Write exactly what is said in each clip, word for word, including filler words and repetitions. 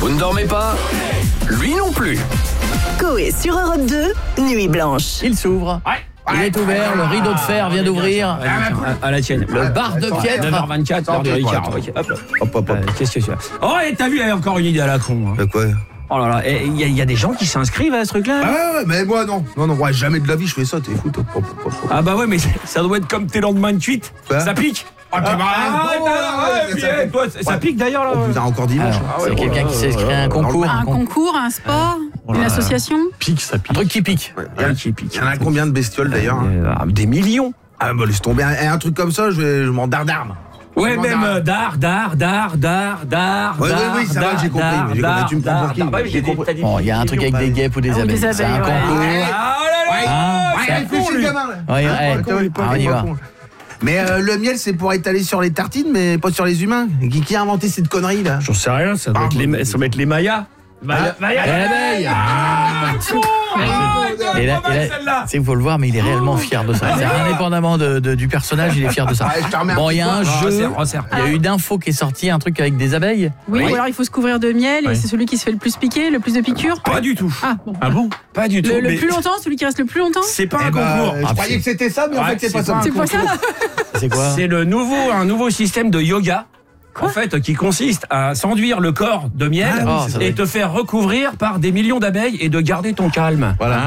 Vous ne dormez pas? Lui non plus. Coé sur Europe deux, Nuit Blanche. Il s'ouvre. Ouais. Il est ouvert, le rideau de fer vient d'ouvrir. À la tienne. Le bar de Piètre. neuf heures vingt-quatre, l'heure de Ricard. Ok, hop là. Hop, hop, hop. Euh, Qu'est-ce que c'est? Oh, et t'as vu, il y a encore une idée à la con. hein. Mais quoi? Oh là là, il y, y a des gens qui s'inscrivent à ce truc-là. Ah ouais, ouais, mais moi non. Non, non, ouais, jamais de la vie je fais ça, t'es fou, toi. Hop, hop, hop, hop. Ah bah ouais, mais ça doit être comme tes lendemains de cuite. Quoi? Ça pique. Ah, Ah, bah, ah, ouais, bon, ouais, ouais, puis, ça eh, pique. toi, ça Ouais. pique d'ailleurs là. Oh putain, encore dimanche. Alors, Ah c'est ouais, quelqu'un ouais, qui s'est ouais, inscrit à un ouais, concours. ouais. Un concours, un sport, une association. Pique, ça pique. Un truc qui pique. Ouais, il y en a qui piquent. Il y en a combien de bestioles d'ailleurs? hein Euh, Des millions. Ah bah laisse tomber, un, un truc comme ça, je, vais, je m'en dardarme. Ouais, Comment même dire euh, d'art, d'art, d'art, d'art, d'art. Ouais, d'art, ouais, oui, ça va, d'art, j'ai compris, d'art, mais j'ai d'art, compris, tu me prends pour d'art, qui? d'art. Bah oui, J'ai j'ai dit, compris. t'as dit Bon, il y a un truc avec des guêpes ou des Ah, ou abeilles. des C'est un abeilles, ouais. concours. Ah, oh là là. Ah, Ouais, c'est un réfléchis, con, le lui. gamin, là. Ouais, ouais. Ah, con, il est pas Ah, con, on y il est pas va. con. Mais euh, le miel, c'est pour étaler sur les tartines, mais pas sur les humains. Qui, qui a inventé cette connerie là? J'en sais rien, ça doit Ah, être les, bah, ça doit être les Mayas. Maya, Ah, Maya, Et l'abeille. Ah, con. Ah, Et là, pas mal, et là, celle-là. c'est qu'il faut le voir, mais il est réellement fier de ça. C'est indépendamment de, de- du personnage, il est fier de ça. Ah, je te remercie. Bon, il y a un Oh, jeu. resserre, resserre. Il y a eu une info qui est sortie, un truc avec des abeilles. Oui, Oui. ou alors il faut se couvrir de miel et Oui. c'est celui qui se fait le plus piquer, le plus de piqûres. Pas du tout. Ah bon. Ah bon? Pas du tout. Le, le mais plus longtemps, celui qui reste le plus longtemps. C'est pas Eh un bah, concours. je Ah, croyais c'est- que c'était ça, mais en Ouais, fait, c'est pas c'est ça. pas un C'est pas ça. C'est quoi? C'est le nouveau, un nouveau système de yoga. En fait, qui consiste à s'enduire le corps de miel Ah oui, ça doit et être- te faire recouvrir par des millions d'abeilles et de garder ton calme. Voilà.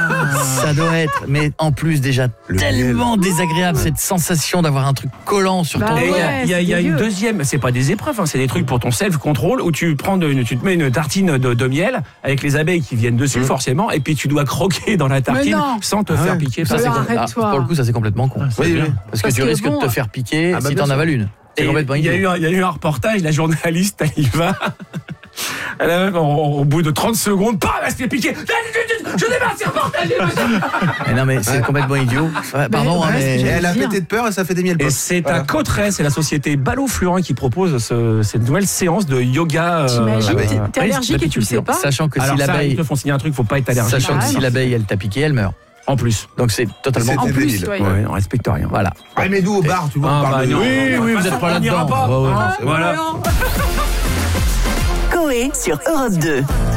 Ça doit être, mais en plus déjà Le tellement désagréable cette sensation d'avoir un truc collant sur ton Bah Et il y a- ouais, il y a, il y a c'est une dégueu. deuxième, c'est pas des épreuves, hein, c'est des trucs pour ton self-control où tu prends de, tu te mets une tartine de, de miel avec les abeilles qui viennent dessus forcément et puis tu dois croquer dans la tartine non. sans te Ah faire ouais. piquer Ça, par c'est Alors, les com- arrête-toi. ah, pour le coup, ça c'est complètement con. Oui, oui. Parce que Parce tu que risques bon, de te faire piquer ah bah si bien t'en sûr. avales une. C'est Et complètement il y a idiot. eu un- il y a eu un reportage, la journaliste, elle y va. Elle a même, au, au bout de trente secondes, paf, elle se fait piquer. Je n'ai pas ce reportage. Mais non, mais c'est complètement idiot. Ouais, Pardon, hein, ouais, mais. c'est- Et elle a dire. pété de peur et ça fait des miels. Et potes. c'est Voilà. à Cauterets, c'est la société Ballot Fluorin qui propose ce- cette nouvelle séance de yoga. euh, T'imagines, ah ouais. t'es- t'es ouais, allergique et tu le sais pas. Sachant que Alors si ça, ils l'abeille. te font signer un truc, faut pas être allergique. Sachant que Ah, si non. l'abeille elle t'a piqué, elle meurt. En plus. Donc c'est totalement. C'est En plus, débile. ouais. Ouais, on respecte rien. Voilà. Ah, mais nous au bar, tu vois, Ah, on bah parle de. non. Oui, De oui, toute vous êtes façon, pas on n'ira là-dedans. pas. Ouais, ouais. Hein, voilà. Coé sur Europe deux.